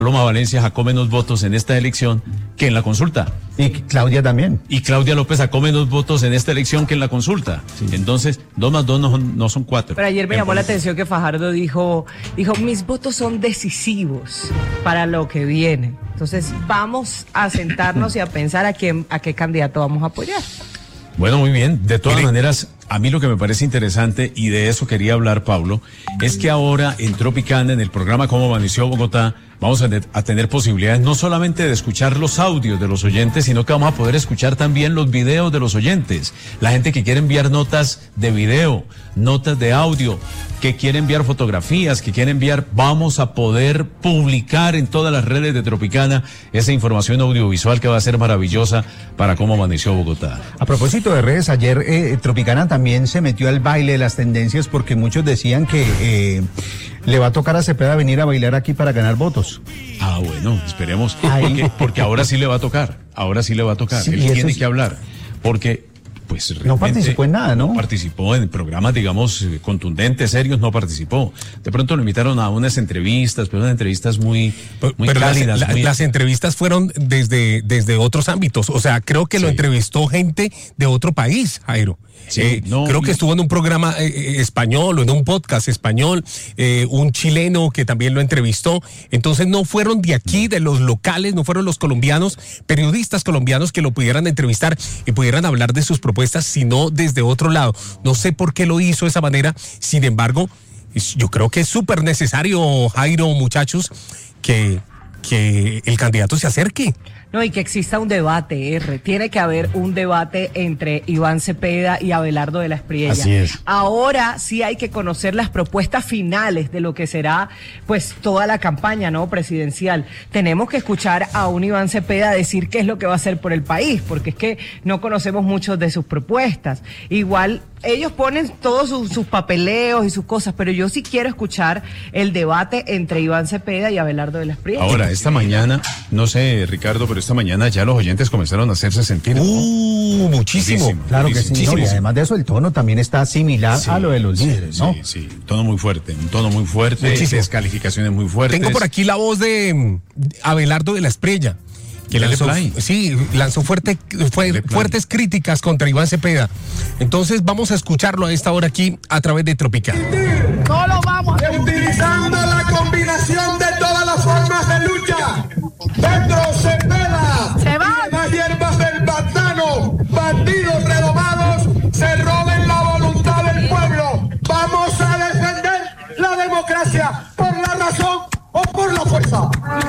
Paloma Valencia sacó menos votos en esta elección que en la consulta. Y Claudia también. Y Claudia López sacó menos votos en esta elección que en la consulta. Sí. Entonces, 2 más 2 no son 4. Pero ayer me llamó la atención que Fajardo dijo, mis votos son decisivos para lo que viene. Entonces, vamos a sentarnos y a pensar a qué candidato vamos a apoyar. Bueno, muy bien. De todas maneras, a mí lo que me parece interesante, y de eso quería hablar, Pablo, es que ahora en Tropicana, en el programa Cómo Amaneció Bogotá, vamos a tener posibilidades no solamente de escuchar los audios de los oyentes, sino que vamos a poder escuchar también los videos de los oyentes. La gente que quiere enviar notas de video, notas de audio, que quiere enviar fotografías, que quiere enviar, vamos a poder publicar en todas las redes de Tropicana esa información audiovisual que va a ser maravillosa para Cómo Amaneció Bogotá. A propósito de redes, ayer Tropicana también se metió al baile de las tendencias porque muchos decían que le va a tocar a Cepeda venir a bailar aquí para ganar votos. Ah, bueno, esperemos, porque ahora sí le va a tocar, sí, él tiene que hablar, porque pues no participó en nada, ¿no? No participó en programas, digamos, contundentes, serios, no participó. De pronto lo invitaron a unas entrevistas, pero unas entrevistas muy cálidas. Las entrevistas fueron desde otros ámbitos, o sea, creo que lo entrevistó gente de otro país, Jairo. Sí, creo que estuvo en un programa español o en un podcast español, un chileno que también lo entrevistó. Entonces no fueron de aquí, de los locales, no fueron los colombianos, periodistas colombianos que lo pudieran entrevistar y pudieran hablar de sus propuestas, sino desde otro lado. No sé por qué lo hizo de esa manera, sin embargo, yo creo que es súper necesario, Jairo, muchachos, que el candidato se acerque. No, y que exista un debate, tiene que haber un debate entre Iván Cepeda y Abelardo de la Espriella. Así es. Ahora sí hay que conocer las propuestas finales de lo que será, pues, toda la campaña, ¿no?, presidencial. Tenemos que escuchar a un Iván Cepeda decir qué es lo que va a hacer por el país, porque es que no conocemos muchos de sus propuestas. Igual, ellos ponen todos sus papeleos y sus cosas, pero yo sí quiero escuchar el debate entre Iván Cepeda y Abelardo de la Espriella. Ahora, esta mañana, no sé, Ricardo, pero esta mañana ya los oyentes comenzaron a hacerse sentir. Muchísimo. Claro que sí. No, y además de eso, el tono también está similar a lo de los líderes, ¿no? Sí, un tono muy fuerte, descalificaciones muy fuertes. Tengo por aquí la voz de Abelardo de la Espriella, que lanzó fuertes críticas contra Iván Cepeda. Entonces vamos a escucharlo a esta hora aquí a través de Tropical. Solo vamos utilizando la combinación de todas las formas de lucha. Pedro Cepeda, se va. Las hierbas del pantano, bandidos redomados, se roben la voluntad del pueblo. Vamos a defender la democracia por la razón o por la fuerza.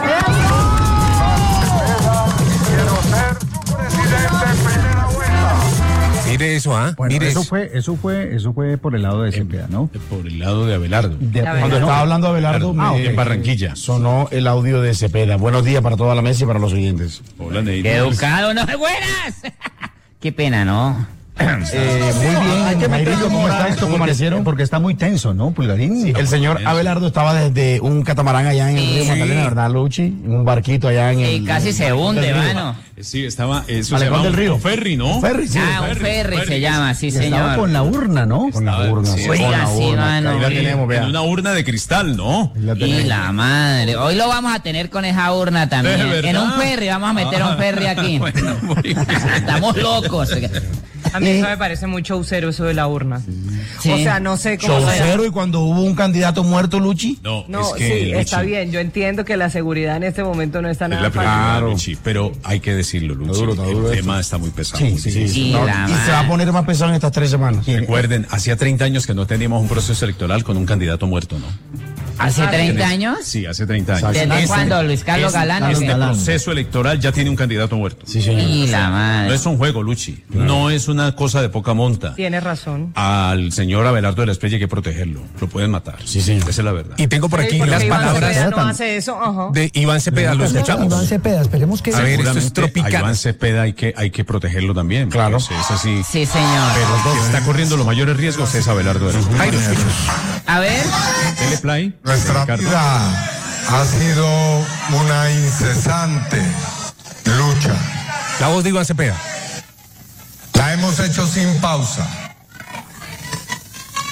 Quiero ser presidente en primera vuelta. Mire eso, Bueno, mire eso fue por el lado de Cepeda, ¿no? Por el lado de Abelardo. Cuando estaba hablando Abelardo, en Barranquilla. Sonó el audio de Cepeda. Buenos días para toda la mesa y para los oyentes. Hola, Neidita. ¡Qué educado, no me buenas! Qué pena, ¿no? Muy bien, hay que meterlo. ¿Cómo está esto? Porque está muy tenso, ¿no, Pulgarín? Sí, el señor Abelardo estaba desde un catamarán allá en el río Magdalena, ¿verdad, Luchi? En un barquito allá en el... Y casi se hunde, mano. Sí, estaba... Eso se llama del río. Un ferry, ¿no? Un ferry, sí. Un ferry se llama, sí, señor. Estaba con la urna, ¿no? Con la urna. Sí, oiga, sí, mano. Ahí la tenemos, vea. En una urna de cristal, ¿no? Y la madre. Hoy lo vamos a tener con esa urna también. En un ferry, vamos a meter un ferry aquí. Bueno, muy bien. Estamos locos. A mí eso me parece muy showcero, eso de la urna. Sí. O sea, no sé cómo... Showcero, y cuando hubo un candidato muerto, Luchi. No, es que, sí, Luchi, está bien. Yo entiendo que la seguridad en este momento no está es nada la prioridad, fácil. Luchi, pero hay que decirlo, Luchi. Está duro el esto. tema está muy pesado. Sí. Y No, la y se va a poner más pesado en estas 3 semanas. Recuerden, hacía 30 años que no teníamos un proceso electoral con un candidato muerto, ¿no? ¿Hace 30 años? Sí, hace 30 años. ¿Desde cuándo? ¿Luis Carlos Galán? Este proceso electoral ya tiene un candidato muerto. Sí, señor. Y la madre. No es un juego, Luchi. No es una cosa de poca monta. Tienes razón. Al señor Abelardo de la Espriella hay que protegerlo. Lo pueden matar. Sí, señor. Esa es la verdad. Y tengo por aquí Porque las Iván palabras Cepeda no hace eso, de Iván Cepeda. ¿Lo escuchamos? Iván Cepeda, esperemos que... A ver, esto es Seguramente Tropical. a Iván Cepeda hay que protegerlo también. Claro. Es así. Sí, señor. Pero el que está corriendo los mayores riesgos es Abelardo de la Espriella. Jairo, escucha. A ver. Dele play. Nuestra Ricardo. vida ha sido una incesante lucha. La voz de Iván Cepeda. La hemos hecho sin pausa. Y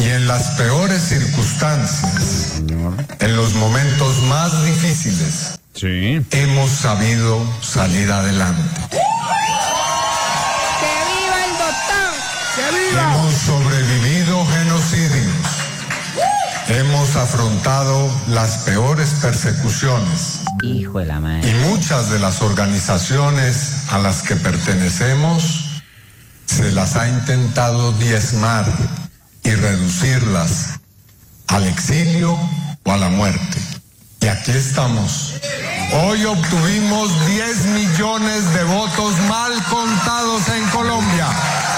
en las peores circunstancias, en los momentos más difíciles, sí, hemos sabido salir adelante. ¡Que viva el doctor! ¡Que viva! Hemos sobrevivido genocidios. Hemos afrontado las peores persecuciones. Hijo de la madre. Y muchas de las organizaciones a las que pertenecemos se las ha intentado diezmar y reducirlas al exilio o a la muerte. Y aquí estamos. Hoy obtuvimos 10 millones de votos mal contados en Colombia.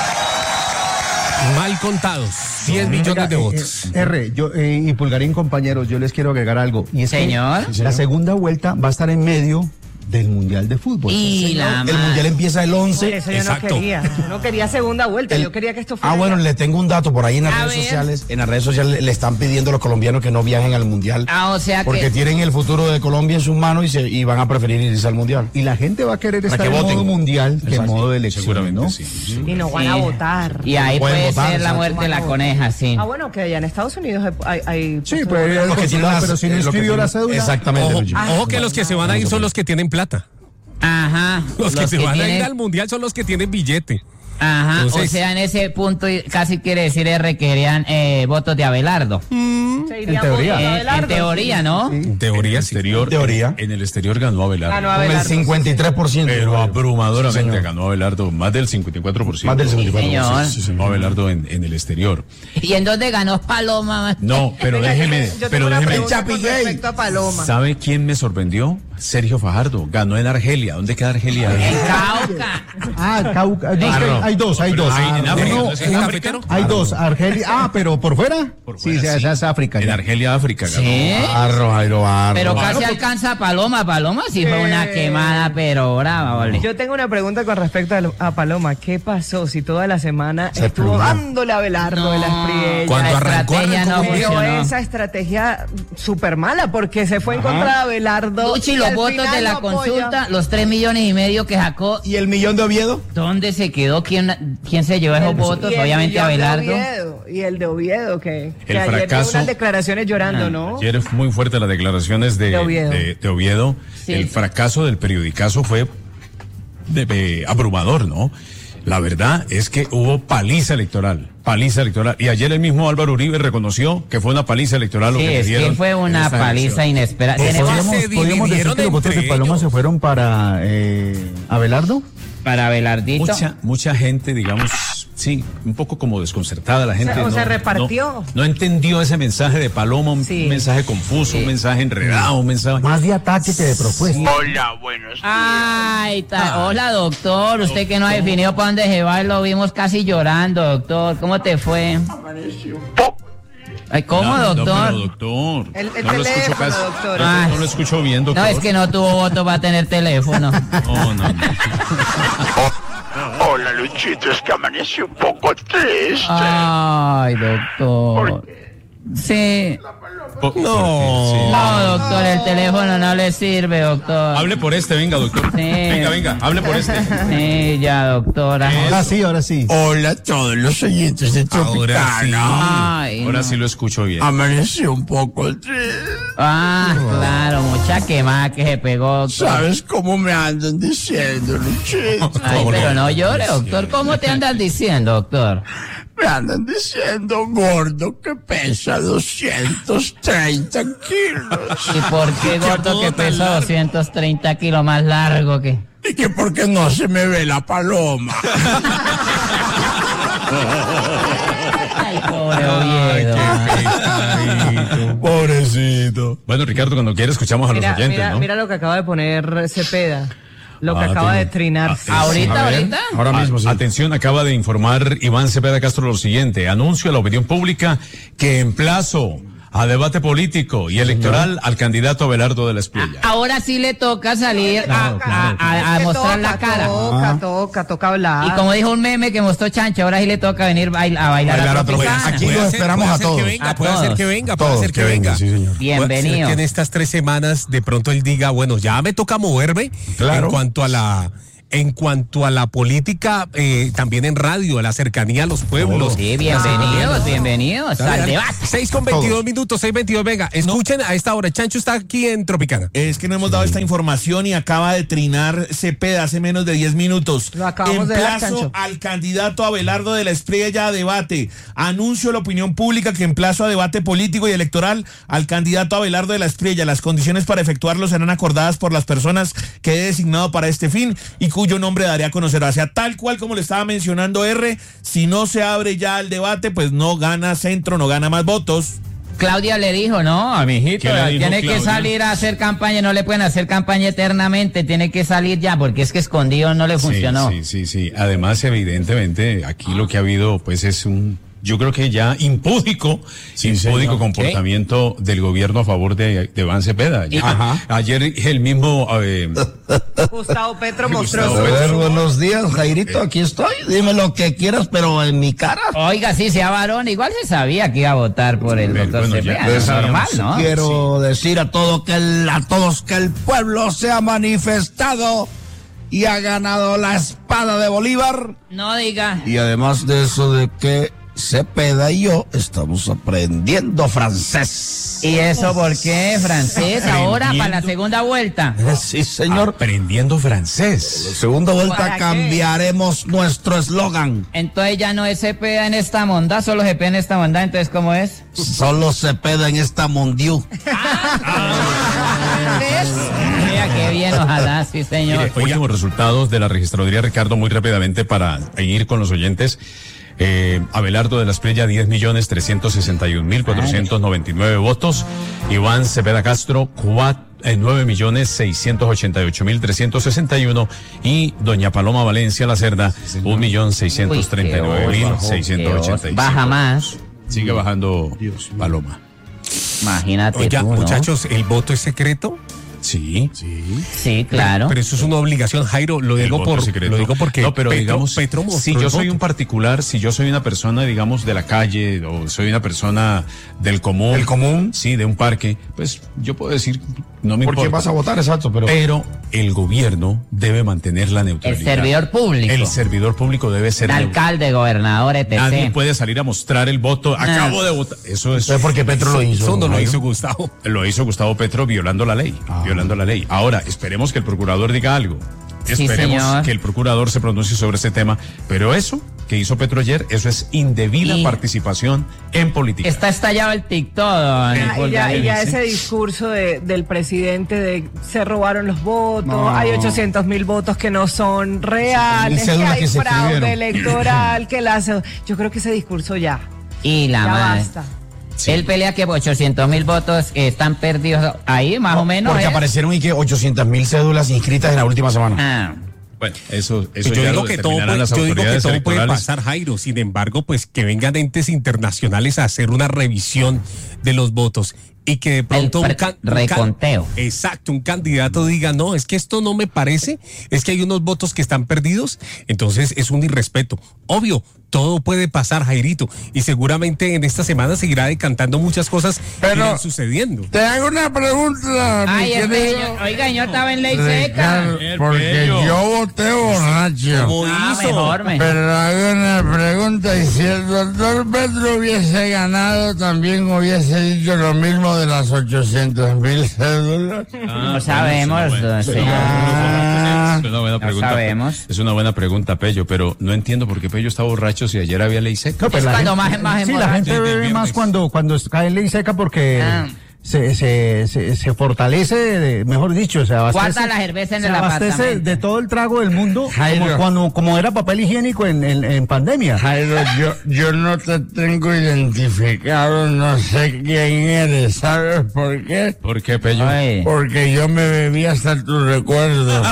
Mal contados, 10 millones de votos. Y Pulgarín, compañeros, yo les quiero agregar algo. Y es Señor. Que la segunda vuelta va a estar en medio del Mundial de Fútbol. Y la El Mundial empieza el 11. Eso yo Exacto. no quería. Yo no quería segunda vuelta. Yo quería que esto fuera. Bueno, le tengo un dato por ahí en las A redes ver. sociales. En las redes sociales le están pidiendo a los colombianos que no viajen al Mundial. O sea Porque que... tienen el futuro de Colombia en sus manos y van a preferir irse al Mundial. Y la gente va a querer Para estar que en voten. modo mundial que en Exacto. modo de elección. seguramente ¿no? sí. Y no van a votar. Y ahí Pueden puede votar, ser la exacto. muerte de la coneja, sí. Bueno, que allá en Estados Unidos hay Sí, puede ir al Los que tienen consulado, las- pero si no lo que inscribió tienen- la cédula. Exactamente, Ojo, Luchi. ojo que los que se van a ir son los que tienen plata. Ajá. Los que se van a ir tienen- al mundial son los que tienen billete. Ajá, Entonces- o sea, en ese punto casi quiere decir R que querían votos de Abelardo. Se irían En teoría. por En Abelardo. teoría, ¿no? En teoría, sí. Teoría. En el exterior ganó Abelardo. Ganó Con el Abelardo. 53%. Pero abrumadoramente Sí, señor. ganó Abelardo, más del 54%. Más del 54%. señor. Ganó Abelardo en el exterior. ¿Y en dónde ganó Paloma? No, pero Venga, déjeme, yo tengo pero una déjeme. pregunta con Chapiguey. respecto a Paloma. ¿Sabe quién me sorprendió? Sergio Fajardo. Ganó en Argelia. ¿Dónde queda Argelia? En Cauca. Cauca. no. Hay dos. Ahí en África, Uno, ¿no es en en África? África. Hay dos. Argelia. Pero por fuera. Por Sí, fuera, esa es África. En ya. Argelia, África. Ganó. Sí. Jairo Barro. Pero casi alcanza a Paloma. Paloma sí fue una quemada, pero brava, vale. Yo tengo una pregunta con respecto a Paloma. ¿Qué pasó si toda la semana Se estuvo plumó. dándole a Abelardo de las Priellas? Cuando la arrancó, estrategia no arrancó bien. Pero funcionó. esa estrategia súper mala porque se fue en contra de Abelardo. Luchi, y los al votos final de la lo apoya. consulta, los 3,5 millones que sacó, ¿Y el millón de Oviedo? ¿dónde se quedó? ¿Quién se llevó esos votos? Y el Obviamente millón de Abelardo. Oviedo, y el de Oviedo, que El ayer dio fracaso- unas declaraciones llorando, ¿no? Ayer fue muy fuerte las declaraciones de Oviedo. de Oviedo. Sí. El fracaso del periodicazo fue abrumador, ¿no? La verdad es que hubo paliza electoral. Y ayer el mismo Álvaro Uribe reconoció que fue una paliza electoral lo Sí, que le es dieron. que fue en una esta paliza elección. inesperada. Pues Tenemos se Podríamos decir dividieron que los votos de entre Paloma ellos. se fueron para Abelardo. para Abelardito. Mucha gente, digamos, sí, un poco como desconcertada la gente. O se repartió. No entendió ese mensaje de Paloma, un Sí. mensaje confuso, Sí. un mensaje enredado, un mensaje... Más de ataque que de propuesta. Hola, buenos días. Ay, hola doctor, usted que no ha definido para dónde se va, lo vimos casi llorando, doctor. ¿Cómo te fue? Ay, ¿cómo, No, doctor? pero, doctor. El no lo escucho teléfono, casi. doctor. No lo escucho bien, doctor. No, es que no tuvo voto para tener teléfono. No. Hola, Luchito, es que amanecí un poco triste. Ay, doctor. Sí. No, doctor, el teléfono no le sirve, doctor. Hable por este, venga, doctor. Sí. Venga, hable por este. Sí, ya, doctora. Ahora sí. Hola a todos los oyentes de Tropicana. Ay, Ahora no. sí lo escucho bien. Amanecí un poco triste. Ah, claro, mucha quemada que se pegó, doctor. ¿Sabes cómo me andan diciendo, Luchito? Ay, pero no llore, doctor. ¿Cómo te andas diciendo, doctor? Me andan diciendo gordo que pesa 230 kilos. ¿Y por qué gordo que pesa 230 kilos más largo que...? Y que porque no se me ve la paloma. Ay, pobre Oviedo. Pobrecito. Bueno, Ricardo, cuando quiera escuchamos a los oyentes, ¿no? Mira lo que acaba de poner Cepeda. Lo que acaba de trinar. ¿Ahorita? Ahora mismo sí. Atención, acaba de informar Iván Cepeda Castro lo siguiente. Anuncio a la opinión pública que emplazo a debate político y electoral al candidato Abelardo de la Espriella. Ahora sí le toca salir a Que mostrar la cara. Toca hablar. Y como dijo un meme que mostró Chancho, ahora sí le toca venir a bailar Bailar a a Tropicana. Tropicana. Aquí Puede los ser- esperamos puede a ser todos. que venga, A puede ser todos. que venga, puede Todos ser que venga. sí, señor. Bienvenido. Puede ser que en estas 3 semanas de pronto él diga, bueno, ya me toca moverme Claro. en cuanto a la en cuanto a la política, también en radio, a la cercanía a los pueblos. Sí, bienvenidos al debate. 6:22 minutos, 6:22, venga, escuchen a esta hora, Chancho está aquí en Tropicana. Es que no hemos dado esta información y acaba de trinar Cepeda hace menos de 10 minutos. Lo acabamos de dar, Emplazo Chancho. al candidato Abelardo de la Espriella a debate. Anuncio a la opinión pública que emplazo a debate político y electoral al candidato Abelardo de la Espriella. Las condiciones para efectuarlo serán acordadas por las personas que he designado para este fin y cuyo nombre daré a conocer. O sea, tal cual como le estaba mencionando R, si no se abre ya el debate, pues no gana Centro, no gana más votos. Claudia le dijo, no, mijito, ¿Qué le dijo tiene que Claudia? salir a hacer campaña, no le pueden hacer campaña eternamente, tiene que salir ya, porque es que escondido no le funcionó. Sí. Además, evidentemente, aquí lo que ha habido, pues, es yo creo que ya impúdico comportamiento del gobierno a favor de Iván Cepeda. Ayer el mismo Gustavo Petro mostró Gustavo su... Petro. Buenos días, Jairito, aquí estoy. Dime lo que quieras, pero en mi cara. Oiga, sí, sea varón, igual se sabía que iba a votar por el doctor Bueno, ya Cepeda, es normal, sabíamos. ¿no? Quiero decir a todos que el pueblo se ha manifestado y ha ganado la espada de Bolívar. No diga. Y además de eso de que Cepeda y yo estamos aprendiendo francés. ¿Y eso por qué, francés? Ahora para la segunda vuelta. Sí, señor. aprendiendo francés. La segunda ¿Para vuelta qué? cambiaremos nuestro eslogan. Entonces ya no es Cepeda en esta monda, solo Cepeda en esta monda, entonces ¿cómo es? Solo Cepeda en esta mundiu. Mira qué bien, ojalá, sí señor. Mire, últimos resultados de la registraduría, Ricardo, muy rápidamente para ir con los oyentes. Abelardo de la Espriella, 10.361.499 votos. Iván Cepeda Castro, 9.688.361. Y doña Paloma Valencia Lacerda, 1.639.685. Baja más. Sigue bajando Paloma. Imagínate Oiga, tú, ¿no? muchachos, ¿el voto es secreto? Sí. Sí, claro. Pero eso es una obligación, Jairo, lo digo porque no, pero Petro, digamos, Petro mostró si el yo soy voto. un particular, si yo soy una persona, digamos, de la calle, o soy una persona del común. ¿Del común? Sí, de un parque, pues yo puedo decir, no me ¿Por qué importa. vas a votar? Exacto, Pero el gobierno debe mantener la El neutralidad. servidor público. El servidor público debe ser neutral. Alcalde, gobernador, etc. Nadie puede salir a mostrar el voto. Acabo de votar. Eso es. Es porque Petro lo hizo. Eso no lo Jairo. hizo Gustavo. Lo hizo Gustavo Petro violando la ley. Violando la ley. Ahora, esperemos que el procurador diga algo. Sí, Esperemos señor. que el procurador se pronuncie sobre este tema. Pero eso que hizo Petro ayer, eso es indebida Y- participación en política. Está estallado el TikTok, don Y Fulgarín. ya ese discurso del presidente de se robaron los votos, hay 800.000 votos que no son reales, que cédulas hay que se fraude escribieron. electoral, yo creo que ese discurso ya Y la ya madre. basta. Él pelea que 800.000 votos están perdidos ahí, más o menos. Porque ¿eh? aparecieron y que 800.000 cédulas inscritas en la última semana. Ah. Bueno, eso Pues yo ya digo lo que todo, determinarán las yo digo que autoridades todo puede electorales. pasar, Jairo. Sin embargo, pues que vengan entes internacionales a hacer una revisión de los votos y que de pronto reconteo. Exacto, un candidato diga, no, es que esto no me parece, es que hay unos votos que están perdidos, entonces es un irrespeto. Obvio, todo puede pasar, Jairito, y seguramente en esta semana seguirá decantando muchas cosas que irán sucediendo. Te hago una pregunta, Ay, oiga, señor, estaba en ley seca. porque yo voté borracho. Mejor. Pero hago una pregunta, y si el doctor Petro hubiese ganado, también hubiese dicho lo mismo de las 800.000 cédulas. No sabemos, señor. Es una buena pregunta. sabemos. Es una buena pregunta, Pello, pero no entiendo por qué Pello está borracho si ayer había ley seca. No, pues Es la cuando gente- más sí, la emborracha. gente bebe más cuando cae ley seca porque se fortalece, mejor dicho, se abastece. Guarda la cerveza en se el abastece apartamento. de todo el trago del mundo, Jairo. como era papel higiénico en pandemia. Jairo, yo no te tengo identificado, no sé quién eres, ¿sabes por qué? ¿Por qué, Pello? Ay, Porque yo me bebí hasta tu recuerdo.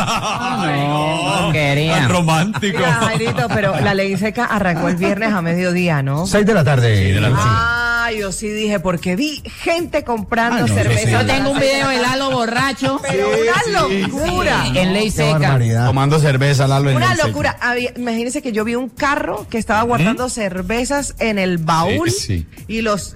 no, quería. Tan romántico. Mira, Jairito, pero la ley seca arrancó el viernes a mediodía, ¿no? 6 de la tarde. Ah, Yo sí dije, porque vi gente comprando cerveza. Yo tengo un video de Lalo borracho. Pero una locura. Sí, en ley seca. Tomando cerveza, Lalo. Una locura. Imagínense que yo vi un carro que estaba guardando cervezas en el baúl. Y los...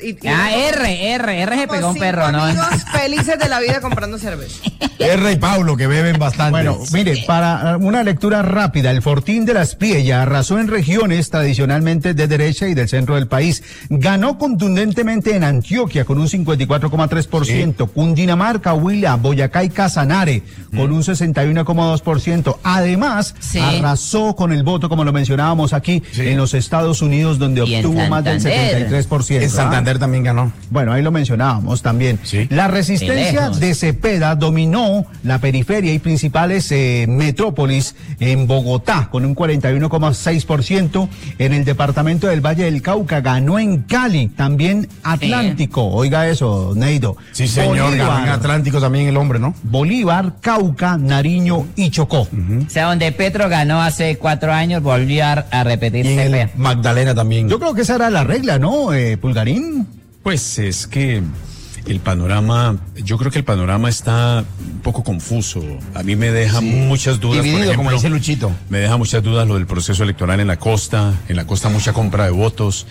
R se pegó un perro, ¿no? Amigos felices de la vida comprando cerveza. R y Paulo, que beben bastante. Bueno, mire, para una lectura rápida, el Fortín de la Espriella arrasó en regiones tradicionalmente de derecha y del centro del país. Ganó contundentemente en Antioquia con un 54,3%, Cundinamarca, Huila, Boyacá y Casanare con un 61,2%. Además, arrasó con el voto, como lo mencionábamos aquí, en los Estados Unidos, donde obtuvo más del 73%. En Santander también ganó. Bueno, ahí lo mencionábamos también. La resistencia de Cepeda dominó la periferia y principales metrópolis en Bogotá con un 41,6%. En el departamento del Valle del Cauca ganó en Cali, también Atlántico. Oiga eso, Neido. Sí, señor, Bolívar, ganó en Atlántico también el hombre, ¿no? Bolívar, Cauca, Nariño y Chocó. O sea, donde Petro ganó hace 4 años, volvió a repetir. Y en el Magdalena también. Yo creo que esa era la regla, ¿no, Pulgarín? Pues es que el panorama, yo creo que el panorama está un poco confuso. A mí me deja muchas dudas. Dividido, por ejemplo, como dice Luchito. Me deja muchas dudas lo del proceso electoral en la costa. En la costa mucha compra de votos.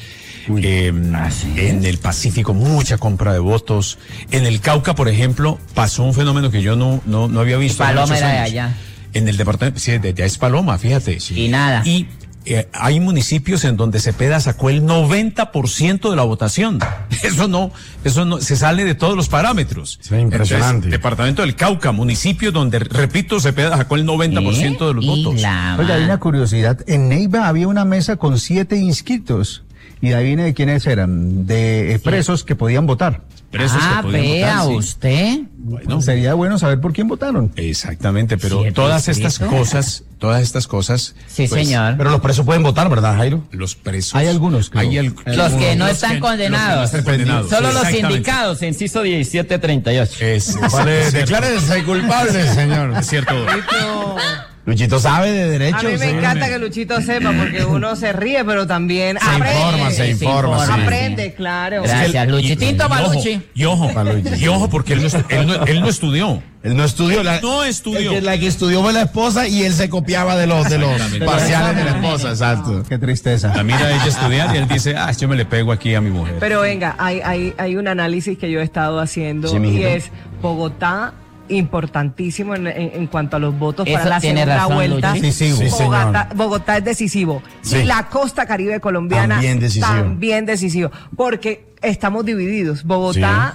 En el Pacífico mucha compra de votos. En el Cauca, por ejemplo, pasó un fenómeno que yo no había visto. Paloma era de allá. En el departamento, sí, de allá es Paloma, fíjate. Y nada. Y hay municipios en donde Cepeda sacó el 90% de la votación. Eso no, se sale de todos los parámetros. Es impresionante. Entonces, departamento del Cauca, municipio donde, repito, Cepeda sacó el 90% de los votos. Oye, hay una curiosidad. En Neiva había una mesa con 7 inscritos. Y adivine de quiénes eran, de presos que podían votar. Presos que podían vea votar, usted. Bueno, sería bueno saber por quién votaron. Exactamente, pero todas estas cosas, sí, pues, señor. Pero los presos pueden votar, ¿verdad, Jairo? Los presos. Hay algunos. Los que no están condenados. Solo los sindicados, inciso 1738. Declárense culpables, señor. Es cierto. Luchito sabe de derechos. A mí me encanta que Luchito sepa, porque uno se ríe, pero también se informa. Aprende, claro. Gracias, Luchi. Tinto Maluchi. Y ojo, porque él no estudió. Él no estudió. No estudió. La que estudió fue la esposa y él se copiaba de los parciales de la esposa, exacto. Qué tristeza. La mira a ella estudiar y él dice, yo me le pego aquí a mi mujer. Pero venga, hay un análisis que yo he estado haciendo y es Bogotá, importantísimo en cuanto a los votos para la segunda vuelta. Bogotá es decisivo. Sí. Y la costa caribe colombiana también decisivo. Porque estamos divididos. Bogotá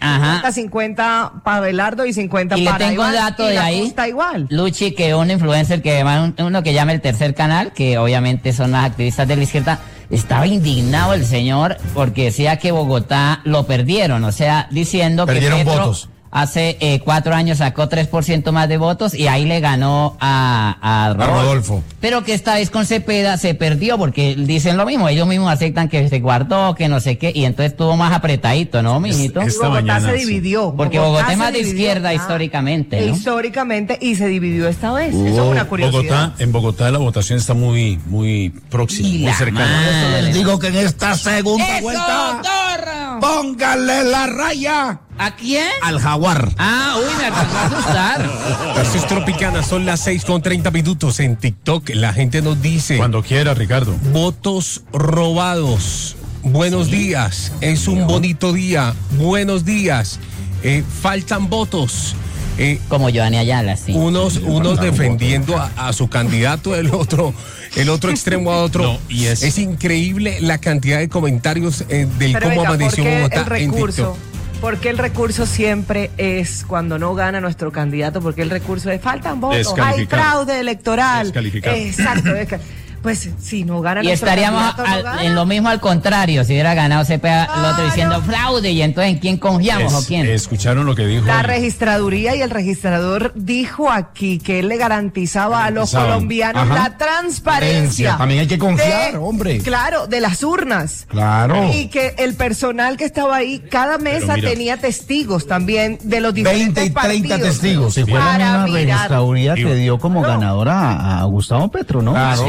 50 para Abelardo y 50 para Iván. Y le tengo un dato de ahí. Está igual. Luchi, que un influencer uno que llama el Tercer Canal, que obviamente son las activistas de la izquierda, estaba indignado el señor porque decía que Bogotá lo perdieron, o sea, diciendo perdieron que Petro votos. Hace 4 años sacó 3% más de votos y ahí le ganó a Rodolfo. Pero que esta vez con Cepeda se perdió porque dicen lo mismo, ellos mismos aceptan que se guardó, que no sé qué, y entonces estuvo más apretadito, ¿no, mijito? Bogotá se dividió. Porque Bogotá es más de izquierda históricamente, ¿no? Históricamente, y se dividió esta vez. Eso es una curiosidad. En Bogotá la votación está muy próxima, muy cercana. Les digo que en esta segunda vuelta, pónganle la raya. ¿A quién? Al jaguar. Uy, me acabo de asustar. Así es, Tropicana, son las 6:30 en TikTok. La gente nos dice. Cuando quiera, Ricardo. Votos robados. Buenos días. Es un bonito día. Buenos días. Faltan votos. Como Giovanni Ayala, sí. Unos defendiendo a su candidato, el otro extremo a otro. No, y es increíble la cantidad de comentarios del cómo amaneció Bogotá en TikTok. Porque el recurso siempre es cuando no gana nuestro candidato, porque el recurso es faltan votos, hay fraude electoral. Exacto. Pues si no gana y estaríamos en lo mismo al contrario, si hubiera ganado Cepeda, el otro diciendo fraude, y entonces ¿en quién confiamos o quién? ¿Escucharon lo que dijo? La registraduría y el registrador dijo aquí que él le garantizaba a los colombianos la transparencia. También hay que confiar, hombre. Claro, de las urnas. Claro. Y que el personal que estaba ahí, cada mesa tenía testigos también de los diferentes 20 y 30 partidos. testigos. Si fuera una registraduría que dio como ganadora a Gustavo Petro, ¿no? Claro. Hace 4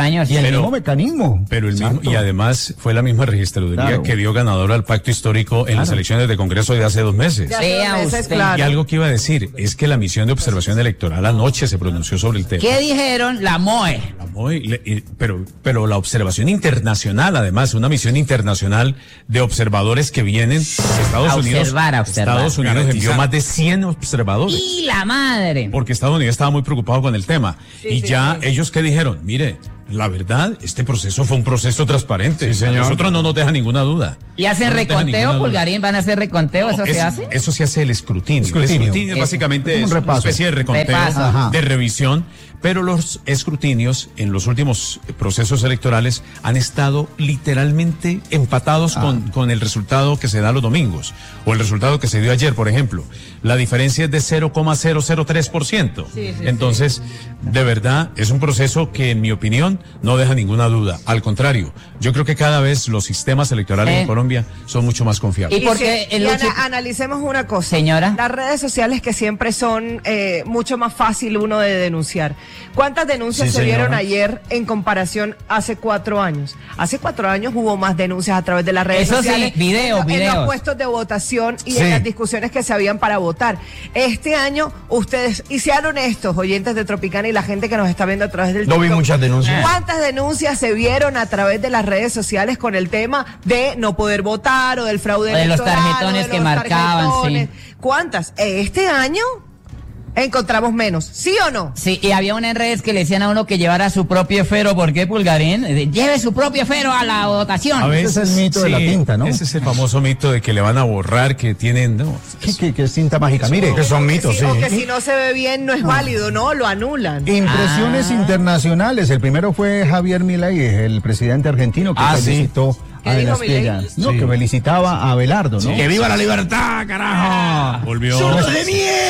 años. Y el mismo mecanismo. Pero el mismo, y además fue la misma registraduría que dio ganador al pacto histórico en las elecciones de Congreso de hace 2 meses. Claro. Y algo que iba a decir es que la misión de observación electoral anoche se pronunció sobre el tema. ¿Qué dijeron? La MOE. La MOE, pero la observación internacional, además, una misión internacional de observadores que vienen de Estados Unidos. Estados Unidos envió más de 100 observadores. ¡Y la madre! Porque Estados Unidos estaba muy preocupado con el tema. Ellos que dijeron, mire, la verdad, este proceso fue un proceso transparente. A nosotros no nos deja ninguna duda. ¿Y hacen reconteo, Pulgarín? ¿Van a hacer reconteo? ¿Eso se hace? Eso se hace el escrutinio. El escrutinio básicamente es una especie de reconteo, de revisión, pero los escrutinios en los últimos procesos electorales han estado literalmente empatados con el resultado que se da los domingos, o el resultado que se dio ayer, por ejemplo. La diferencia es de 0,003%. Entonces, de verdad, es un proceso que, en mi opinión, no deja ninguna duda. Al contrario, yo creo que cada vez los sistemas electorales en Colombia son mucho más confiables. Y porque analicemos una cosa. Señora. Las redes sociales que siempre son mucho más fácil uno de denunciar. ¿Cuántas denuncias se dieron ayer en comparación hace 4 años? Hace 4 años hubo más denuncias a través de las redes sociales. Sí, videos. En los puestos de votación y en las discusiones que se habían para votar. Este año, ustedes, y sean honestos, oyentes de Tropicana y la gente que nos está viendo a través del TikTok, vi muchas denuncias. ¿Cuántas denuncias se vieron a través de las redes sociales con el tema de no poder votar o del fraude electoral? De los tarjetones que marcaban, sí. ¿Cuántas? Este año encontramos menos, ¿sí o no? Sí, y había una en redes que le decían a uno que llevara su propio fero. ¿Por qué, Pulgarín? Lleve su propio fero a la votación. A veces ese es el mito de la tinta, ¿no? Ese es el famoso mito de que le van a borrar, que tienen, ¿no? Que es tinta mágica. Mire, que son mitos, O que si no se ve bien no es válido, ¿no? Lo anulan. Impresiones internacionales. El primero fue Javier Milei, el presidente argentino, que felicitó a De la Espriella. No, que felicitaba a Abelardo, ¿no? ¡Que viva la libertad, carajo! Volvió. ¡Zurdos de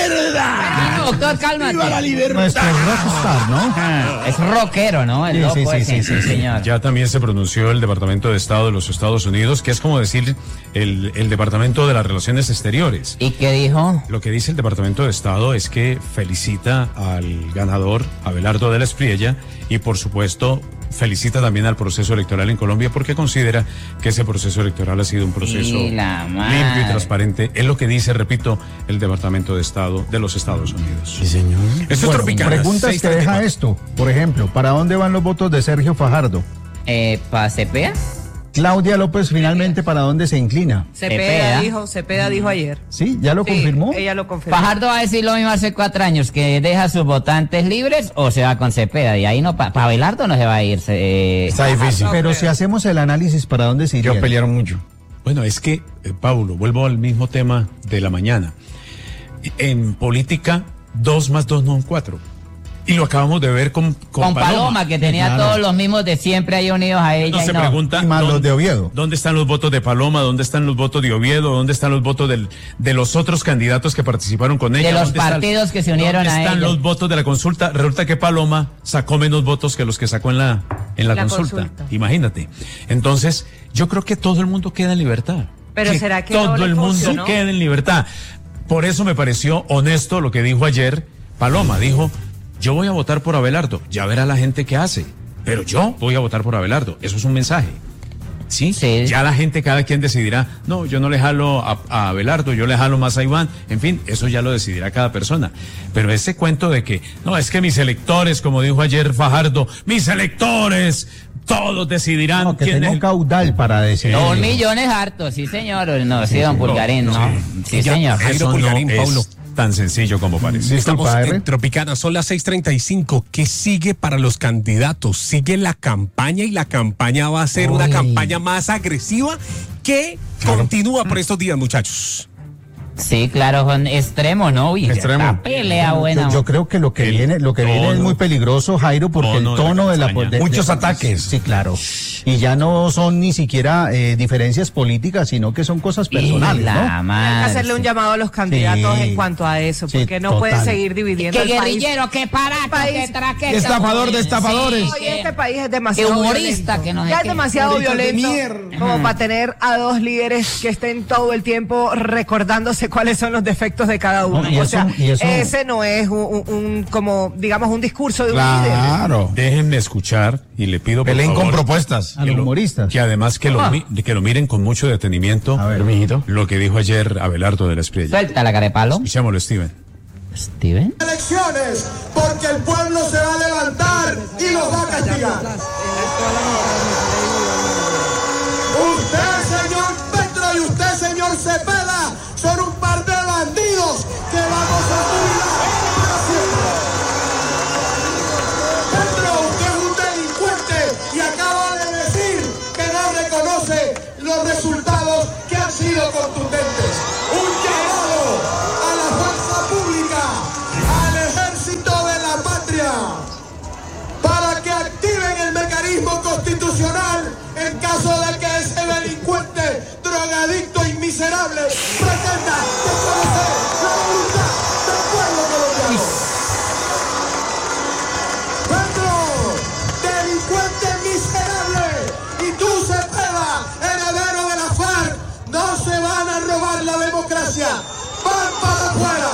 mierda! Doctor, cálmate. ¡Viva la libertad! Nuestro rockstar, ¿no? Es rockero, ¿no? El loco ese, señor. Ya también se pronunció el Departamento de Estado de los Estados Unidos, que es como decir el Departamento de las Relaciones Exteriores. ¿Y qué dijo? Lo que dice el Departamento de Estado es que felicita al ganador, Abelardo de la Espriella, y por supuesto felicita también al proceso electoral en Colombia porque considera que ese proceso electoral ha sido un proceso limpio y transparente. Es lo que dice, repito, el Departamento de Estado de los Estados Unidos. Sí, señor. Esto es Tropicana. Preguntas que deja esto. Por ejemplo, ¿para dónde van los votos de Sergio Fajardo? ¿Para Cepeda? Claudia López finalmente para dónde se inclina. Cepeda dijo ayer. ¿Sí? ¿Ya lo confirmó? Ella lo confirmó. Fajardo va a decir lo mismo hace 4 años, que deja a sus votantes libres o se va con Cepeda. Y ahí no, para Abelardo no se va a ir. Está difícil. Pero si hacemos el análisis, ¿para dónde se iría? Ellos pelearon mucho. Bueno, es que, Paulo, vuelvo al mismo tema de la mañana. En política, 2 más 2 no son 4. Y lo acabamos de ver con Paloma, que tenía todos los mismos de siempre ahí unidos a ella. Se pregunta, y más los de Oviedo. ¿Dónde están los votos de Paloma? ¿Dónde están los votos de Oviedo? ¿Dónde están los votos de los otros candidatos que participaron con ella? De los partidos que se unieron a ella. ¿Dónde están los votos de la consulta? Resulta que Paloma sacó menos votos que los que sacó en la consulta. Imagínate. Entonces, yo creo que todo el mundo queda en libertad. Pero ¿será que todo el mundo queda en libertad? Por eso me pareció honesto lo que dijo ayer Paloma. Dijo: yo voy a votar por Abelardo, ya verá la gente qué hace, pero yo voy a votar por Abelardo. Eso es un mensaje. ¿Sí? Ya la gente, cada quien decidirá, no, yo no le jalo a Abelardo, yo le jalo más a Iván. En fin, eso ya lo decidirá cada persona. Pero ese cuento de que, no, es que mis electores, como dijo ayer Fajardo, mis electores, todos decidirán. No, que tengo un caudal para decidir. 2 millones hartos, sí señor. No, sí, don Pulgarín, no. Sí, señor. Eso Pulgarín, no Paulo. Tan sencillo como parece. Estamos en Tropicana, son las 6:35. ¿Qué sigue para los candidatos? Sigue la campaña y la campaña va a ser una campaña más agresiva que continúa por estos días, muchachos. Sí, claro, son extremos, ¿no? Uy, extremo. Pelea buena. Yo creo que lo que viene es muy peligroso, Jairo, porque el tono de la muchos ataques. Sí, claro. Y ya no son ni siquiera diferencias políticas, sino que son cosas personales, ¿no? Hay que hacerle un llamado a los candidatos en cuanto a eso, porque no pueden seguir dividiendo el país. Que guerrillero, que paraco, que traqueta. Estafador de estafadores. Oye, este país es demasiado humorista violento. que nos ya es demasiado violento como para tener a 2 líderes que estén todo el tiempo recordándose dice cuáles son los defectos de cada uno. No, ese no es como, digamos, un discurso de un líder. Claro. Déjenme escuchar y le pido por Peleen favor, con propuestas. A los humoristas. que además que lo miren con mucho detenimiento. A ver, mijito. Lo que dijo ayer Abelardo de la Espriella. Suelta la carepalo. Escuchémoslo, Steven. Steven. Elecciones, porque el pueblo se va a levantar y los va a castigar. Usted, señor Petro, y usted, señor Cepeda, son un par de bandidos que vamos a jubilar para siempre. Petro, usted es un delincuente y acaba de decir que no reconoce los resultados que han sido contundentes. Un llamado a la fuerza pública, al ejército de la patria, para que activen el mecanismo constitucional en caso de que ese delincuente, drogadicto y miserable pretenda desconocer la voluntad del pueblo colombiano. Petro, delincuente miserable, y tú, Cepeda, heredero de la FARC, no se van a robar la democracia. Van para afuera.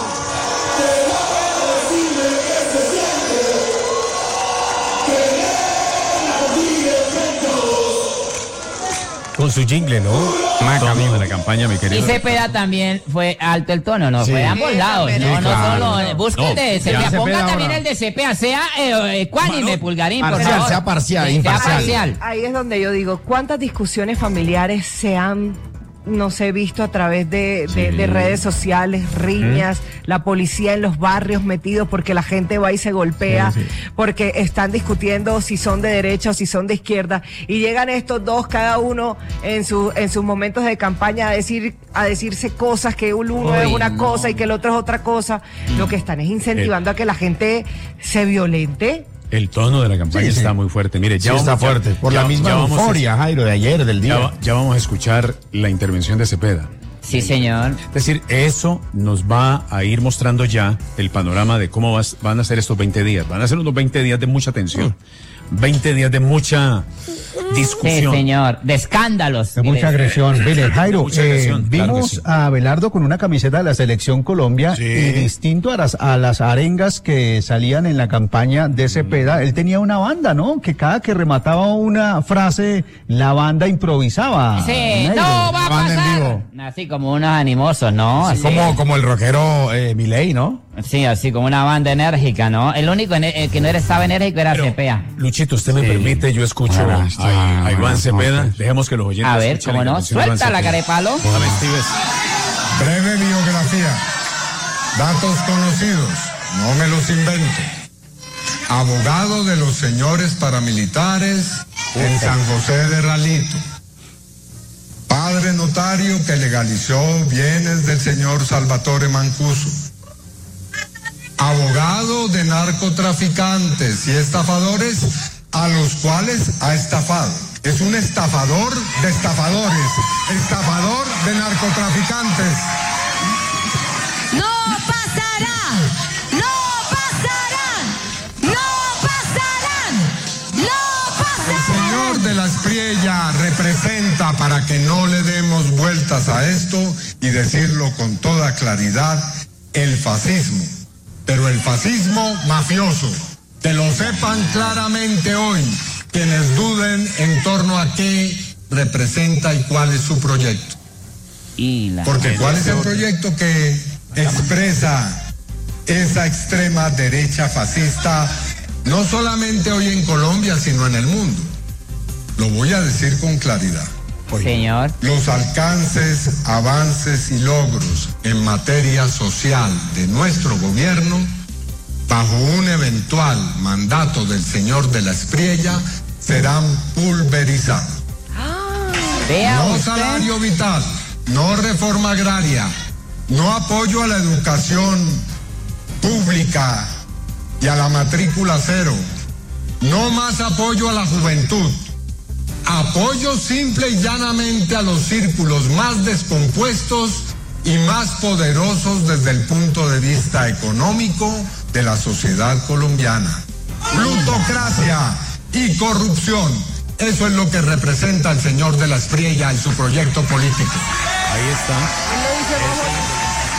Con su jingle, ¿no? Tono de la campaña, mi Y querido. Cepeda también fue alto el tono, ¿no? Sí. Fue de ambos lados, ¿no? Sí, no claro. solo. Busca el de No, Cepeda, ya. ponga Cepeda también ahora. el de Cepeda, sea ecuánime, Pulgarín, por Parcial, favor. sea parcial, Sea imparcial. parcial. Ahí es donde yo digo, ¿cuántas discusiones familiares se han, no sé, visto a través de redes sociales, riñas, la policía en los barrios metidos porque la gente va y se golpea, porque están discutiendo si son de derecha o si son de izquierda, y llegan estos dos, cada uno en sus momentos de campaña a decirse cosas, que uno es una cosa y que el otro es otra cosa. Lo que están es incentivando a que la gente se violente. El tono de la campaña Sí, sí. está muy fuerte. Mire, Sí, está fuerte. Por la misma euforia, Jairo, de ayer, del día. Ya vamos a escuchar la intervención de Cepeda. Sí, señor. Es decir, eso nos va a ir mostrando ya el panorama de cómo van a ser estos 20 días. Van a ser unos 20 días de mucha tensión. 20 días de mucha discusión. Sí, señor. De escándalos. De mucha agresión. Mire, Jairo, Mucha agresión, claro vimos que sí. a Abelardo con una camiseta de la Selección Colombia Sí. y distinto a las arengas que salían en la campaña de Cepeda, él tenía una banda, ¿no? Que cada que remataba una frase, la banda improvisaba. Sí, Negro. no va a Banda en pasar. vivo. Así como unos animosos, ¿no? Así Así. como el rockero Milei, ¿no? Sí, así como una banda enérgica, ¿no? El único que no estaba enérgico era Pero, Cepeda. Luchito, usted me permite, yo escucho a Iván Cepeda. Dejemos que los oyentes A ver, escuchen ¿cómo no? intervención de Iván Suelta la Cepeda. carepalo. Dame, Steves. Breve biografía. Datos conocidos. No me los invento. Abogado de los señores paramilitares en San José de Ralito. Padre notario que legalizó bienes del señor Salvatore Mancuso. Abogado de narcotraficantes y estafadores a los cuales ha estafado. Es un estafador de estafadores, estafador de narcotraficantes. ¡No pasará! ¡No pasarán! ¡No pasarán! ¡No El pasarán! señor de la Espriella representa, para que no le demos vueltas a esto y decirlo con toda claridad, el fascismo. Pero el fascismo mafioso. Que lo sepan claramente hoy quienes duden en torno a qué representa y cuál es su proyecto. Porque ¿cuál es el proyecto que expresa esa extrema derecha fascista, no solamente hoy en Colombia, sino en el mundo? Lo voy a decir con claridad. Señor. Los alcances, avances y logros en materia social de nuestro gobierno, bajo un eventual mandato del señor de la Espriella, serán pulverizados. Vea No usted. salario vital, no reforma agraria, no apoyo a la educación pública y a la matrícula cero, no más apoyo a la juventud, apoyo simple y llanamente a los círculos más descompuestos y más poderosos desde el punto de vista económico de la sociedad colombiana. Plutocracia y corrupción, eso es lo que representa el señor de la Espriella y su proyecto político. Ahí está.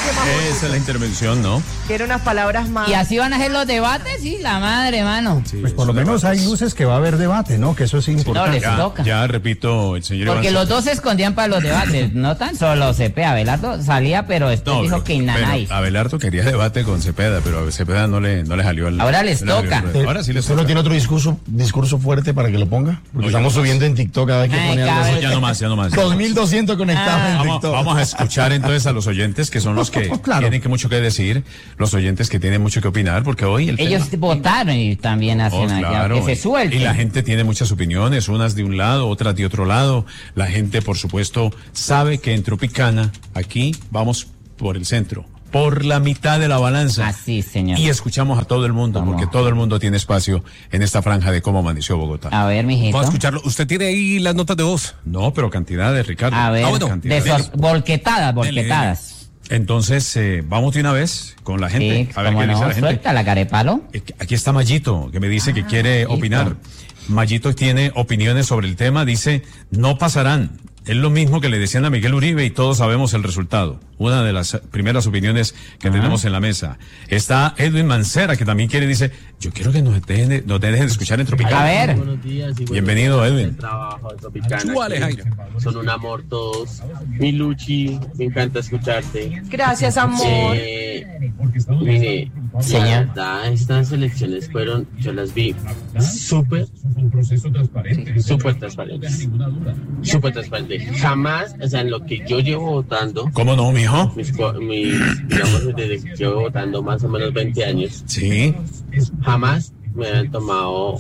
Esa es la intervención, ¿no? Quiere unas palabras más. ¿Y así van a ser los debates? Sí, la madre, mano. Sí, Pues por lo menos hay luces que va a haber debate, ¿no? Que eso es importante. les toca. Ya repito, el señor Porque Iván los dos se escondían para los debates, no tan solo Cepeda. Abelardo salía, pero después dijo que Inanay. Abelardo quería debate con Cepeda, pero a Cepeda no le salió al. Ahora les toca. Ahora sí les ¿Usted no toca. tiene otro discurso fuerte para que lo ponga? Porque estamos subiendo en TikTok cada vez que pone algo así. Ya no más. 2200 conectados en TikTok. Vamos a escuchar entonces a los oyentes, que son los que tienen mucho que decir, los oyentes que tienen mucho que opinar, porque hoy ellos votaron y también hacen allá, que se suelten. Y la gente tiene muchas opiniones, unas de un lado, otras de otro lado. La gente, por supuesto, sabe que en Tropicana, aquí vamos por el centro, por la mitad de la balanza. Así, señor. Y escuchamos a todo el mundo, porque todo el mundo tiene espacio en esta franja de cómo amaneció Bogotá. A ver, mijito. Vamos a escucharlo. ¿Usted tiene ahí las notas de voz? No, pero cantidades, Ricardo. A ver, cantidades. volquetadas. Entonces, vamos de una vez con la gente. Sí, a ver qué dice la gente. Suelta la carepalo. Aquí está Mayito, que me dice que quiere opinar. Mayito tiene opiniones sobre el tema, dice, no pasarán. Es lo mismo que le decían a Miguel Uribe y todos sabemos el resultado. Una de las primeras opiniones que tenemos en la mesa. Está Edwin Mancera, que también dice, yo quiero que nos dejen de escuchar en Tropicana. A ver. Buenos días y bienvenido, Edwin. Trabajo de Tropicana. Son un amor todos. Mi Luchi, me encanta escucharte. Gracias, amor. Mire, la verdad, estas elecciones fueron, yo las vi súper transparentes. Súper transparentes. Jamás, o sea, en lo que yo llevo votando. ¿Cómo no, mijo? Digamos, desde que llevo votando más o menos 20 años. Sí. Jamás me han tomado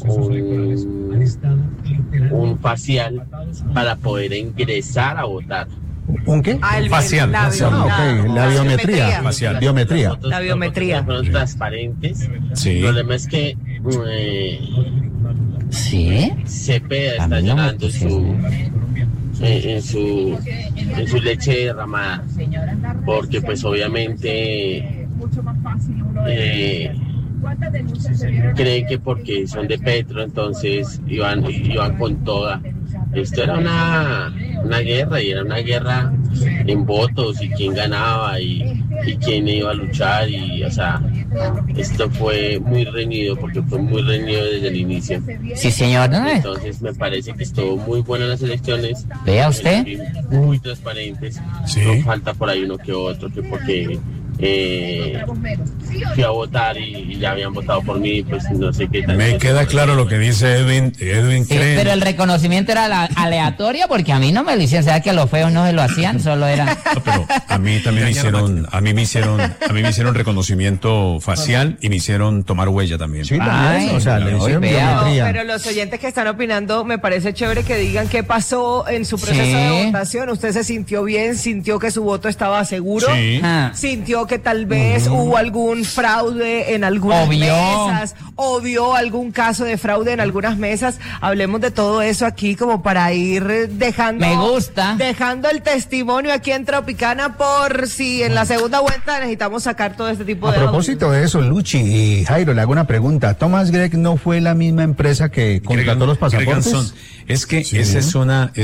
un facial para poder ingresar a votar. ¿Un qué? Facial. La biometría. Facial. Biometría. La biometría. Fueron transparentes. Sí. El problema es que Cepeda está llorando en su leche derramada, porque pues obviamente creen que porque son de Petro entonces iban con toda. Esto era una guerra, y era una guerra en votos y quién ganaba y quién iba a luchar, y o sea, esto fue muy reñido, porque fue muy reñido desde el inicio. Sí, señor. Entonces me parece que estuvo muy buena las elecciones. Vea usted. Muy transparentes. Sí. No falta por ahí uno que otro, que porque fui a votar y ya habían votado por mí, pues no sé qué tal. Me queda claro lo que dice Edwin. Sí, pero el reconocimiento era aleatorio, porque a mí no me lo hicieron. O sea, que a los feos no se lo hacían, solo era. No, pero a mí también me hicieron reconocimiento facial y me hicieron tomar huella también. Sí, también. O sea, le hicieron biometría. Pero los oyentes que están opinando, me parece chévere que digan qué pasó en su proceso de votación. ¿Usted se sintió bien? ¿Sintió que su voto estaba seguro? Sí. ¿Sintió que tal vez hubo algún fraude en algunas mesas? ¿O vio algún caso de fraude en algunas mesas? Hablemos de todo eso aquí, como para ir dejando. Me gusta. Dejando el testimonio aquí en Tropicana, por si en la segunda vuelta necesitamos sacar todo este tipo de. A propósito de eso, Luchi y Jairo, le hago una pregunta. ¿Thomas Gregg no fue la misma empresa que contrató los pasaportes? Es que ese es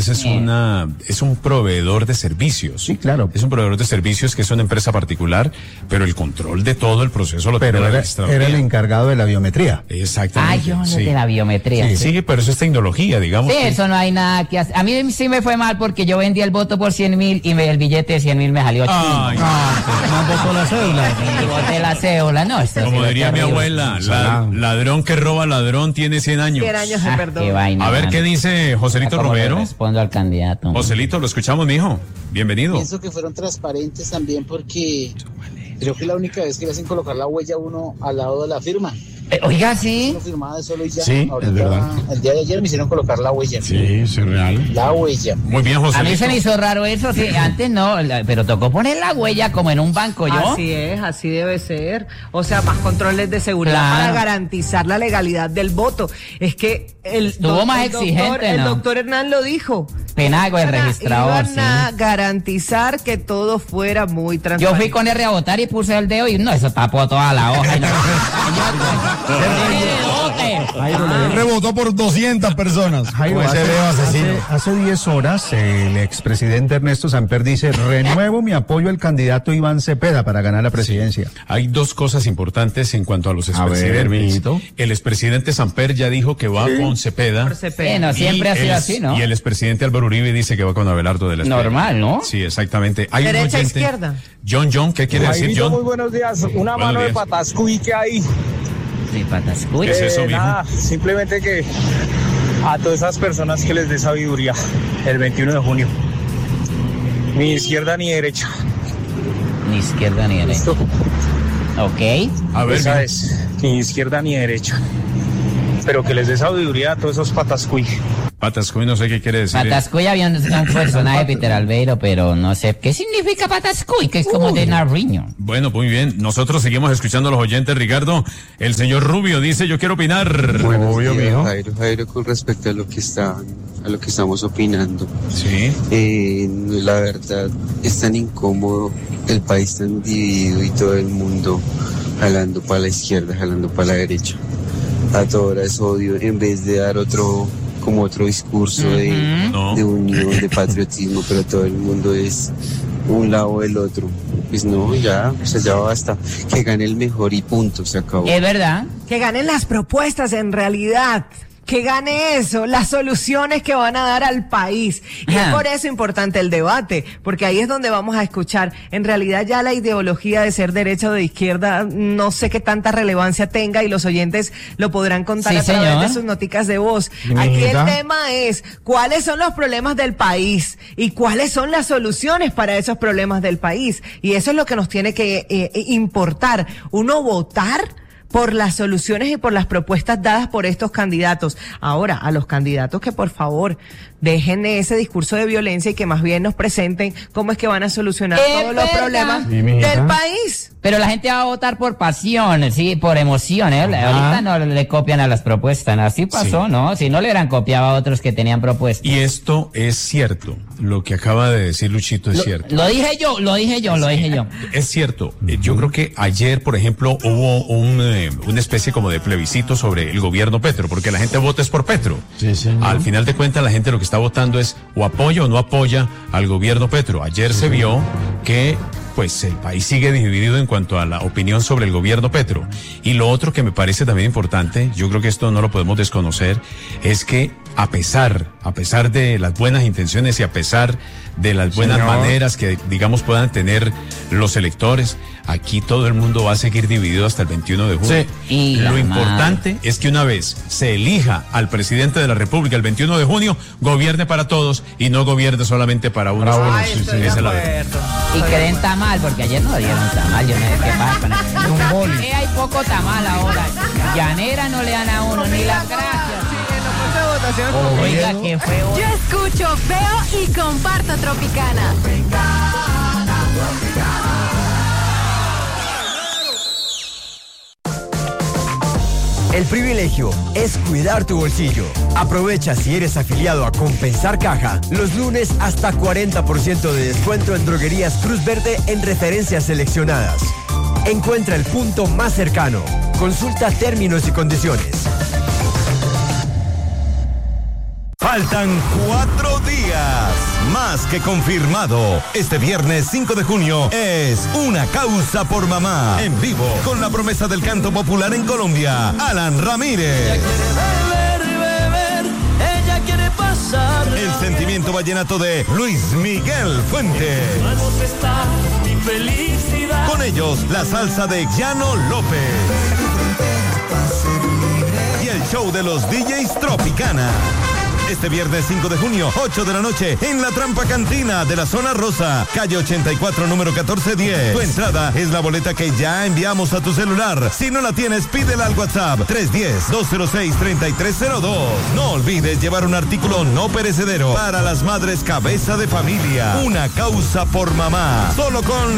un proveedor de servicios. Sí, claro. Es un proveedor de servicios que es una empresa particular, pero el control de todo el proceso lo tiene la registraduría. Era el encargado de la biometría. Exactamente. De la biometría. Sí, pero eso es tecnología, digamos. Sí, eso no hay nada que hacer. A mí sí me fue mal porque yo vendí el voto por 100.000 y el billete de 100.000 me salió chino. ¿No votó la cédula? Y boté la cédula, no. Como diría mi abuela, ladrón que roba ladrón tiene 100 años. 100 años de perdón. A ver qué dice Joselito Romero. Respondo al candidato. Joselito, lo escuchamos, mijo. Bienvenido. Pienso que fueron transparentes también, porque creo que es la única vez que le hacen colocar la huella a uno al lado de la firma. Oiga, sí. Uno firmaba de solo y ya. Sí, ahorita, es verdad. El día de ayer me hicieron colocar la huella. Sí, es real. La huella. Muy bien, Joselito. A mí se me hizo raro eso, sí, antes no, pero tocó poner la huella como en un banco, ¿yo? Así es, así debe ser. O sea, más controles de seguridad para garantizar la legalidad del voto. Es que estuvo más exigente, el doctor Hernán lo dijo. Penago, el registrador. Iban a garantizar que todo fuera muy transparente. Yo fui con R a votar y puse el dedo y no, eso tapó toda la hoja. Rebotó por 200 personas. Jairo, hace 10 horas el expresidente Ernesto Samper dice: renuevo mi apoyo al candidato Iván Cepeda para ganar la presidencia. Hay dos cosas importantes en cuanto a los expresidentes. El expresidente Samper ya dijo que va con Cepeda. No, siempre ha sido así, ¿no? Y el expresidente Álvaro Uribe dice que va con Abelardo de la Espriella. Normal, ¿no? Sí, exactamente. Hay ¿Derecha, izquierda? John, ¿qué quiere decir John? Muy buenos días. Una Buenos mano días. de patascuy que hay. Sí, patascuy. ¿Qué es eso, mijo? Nada, simplemente que a todas esas personas que les dé sabiduría el 21 de junio. Ni izquierda ni derecha. Ni izquierda ni derecha. ¿Listo? Ok. A ver, Esa es, ni izquierda ni derecha. Pero que les dé sabiduría a todos esos patascuy. Patascuy, no sé qué quiere decir. Patascuy había un personaje de Peter Albeiro, pero no sé qué significa Patascuy, que es como de Nariño. Bueno, muy bien. Nosotros seguimos escuchando a los oyentes, Ricardo. El señor Rubio dice: yo quiero opinar. Buenos días, Jairo, con respecto a lo que estamos opinando. Sí. La verdad, es tan incómodo, el país tan dividido y todo el mundo jalando para la izquierda, jalando para la derecha. A toda hora es odio, en vez de dar otro discurso de unión, de patriotismo, pero todo el mundo es un lado o el otro. Pues no, ya basta. Que gane el mejor y punto, se acabó. Es verdad. Que ganen las propuestas en realidad. Que gane eso, las soluciones que van a dar al país. Y es por eso importante el debate, porque ahí es donde vamos a escuchar. En realidad ya la ideología de ser derecha o de izquierda, no sé qué tanta relevancia tenga y los oyentes lo podrán contar a través de sus noticas de voz. Aquí el tema es cuáles son los problemas del país y cuáles son las soluciones para esos problemas del país. Y eso es lo que nos tiene que importar. Uno votar por las soluciones y por las propuestas dadas por estos candidatos. Ahora, a los candidatos que por favor dejen ese discurso de violencia y que más bien nos presenten cómo es que van a solucionar todos los problemas del país. Pero la gente va a votar por pasión, sí, por emoción, ¿eh? Ahorita no le copian a las propuestas, así pasó, ¿no? Si no le hubieran copiado a otros que tenían propuestas. Y esto es cierto, lo que acaba de decir Luchito es cierto. Lo dije yo. Es cierto, yo creo que ayer, por ejemplo, hubo una especie como de plebiscito sobre el gobierno Petro, porque la gente vota es por Petro. Sí, señor. Al final de cuentas, la gente lo que está votando es o apoya o no apoya al gobierno Petro. Ayer se vio que pues el país sigue dividido en cuanto a la opinión sobre el gobierno Petro. Y lo otro que me parece también importante, yo creo que esto no lo podemos desconocer, es que a pesar de las buenas intenciones y a pesar de las buenas maneras que, digamos, puedan tener los electores, aquí todo el mundo va a seguir dividido hasta el 21 de junio. Y lo importante es que una vez se elija al presidente de la República el 21 de junio, gobierne para todos y no gobierne solamente para uno. Esa es la verdad. Y que den tamal, porque ayer no dieron tamal, yo no sé qué pasa con eso. Hay poco tamal ahora. Llanera no le dan a uno ni las gracias. Oiga, que fue hoy. Yo escucho, veo y comparto Tropicana. El privilegio es cuidar tu bolsillo. Aprovecha si eres afiliado a Compensar Caja. Los lunes hasta 40% de descuento en droguerías Cruz Verde en referencias seleccionadas. Encuentra el punto más cercano. Consulta términos y condiciones. Faltan 4 días. Más que confirmado. Este viernes 5 de junio es Una Causa por Mamá. En vivo, con la promesa del canto popular en Colombia, Alan Ramírez. Ella quiere beber, ella quiere pasar. El sentimiento vallenato de Luis Miguel Fuentes. Mi felicidad. Con ellos, la salsa de Llano López. Y el show de los DJs Tropicana. Este viernes 5 de junio, 8 de la noche, en la Trampa Cantina de la Zona Rosa, calle 84, número 1410. Tu entrada es la boleta que ya enviamos a tu celular. Si no la tienes, pídela al WhatsApp 310-206-3302. No olvides llevar un artículo no perecedero para las madres cabeza de familia. Una Causa por Mamá. Solo con